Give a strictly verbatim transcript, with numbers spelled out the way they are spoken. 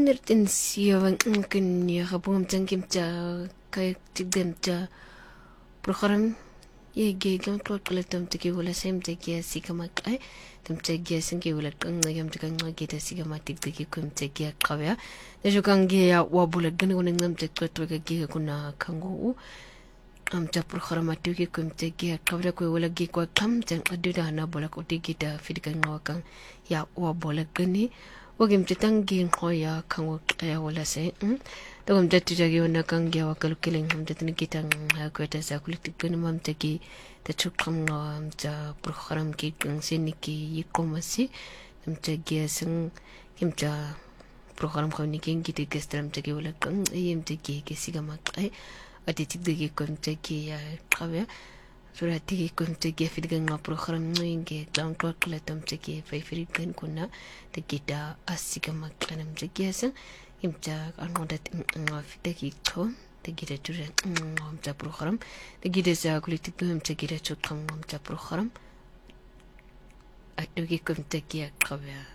nertin siya kan ya kapung tangkim cha kay tigdem cha program ye ge gam to kletam tiki wala sem tiki sikama ay tam tiki sinki wala kang ngam tiki ngagi ta sikama tiki kum tiki kawya dejo kangi ya wabula gani wala ngam tiki to gi kuna kangu am cha program tiki kum tiki kawra ko wala gi ko kam tang adida na bola ko tiki ta fidika ngawakang ya wabula gani wagim titang ging hoya kango kaya wala se tagum jati jagi wana kangi awa kalu kiling ham jatini kitang kweta sa kulitik gani mam tagi ta chukam no am cha program ki kang siniki yikomasi am cha giasang kim cha program kawni king kiti gestram tagi wala kang ayim tagi kesiga makai atitik dagi kom tagi ya kawya sura tigi kom tagi fidgang nga program ngoyinge lang klot kletam tagi fay fidgan kuna tagi da asiga maklanam tagi asang imja anodat nga fidagi to tagi da jure ngam ta program tagi da sa kulitik dum tagi da chukam ngam ta program atugi kom tagi ya kawya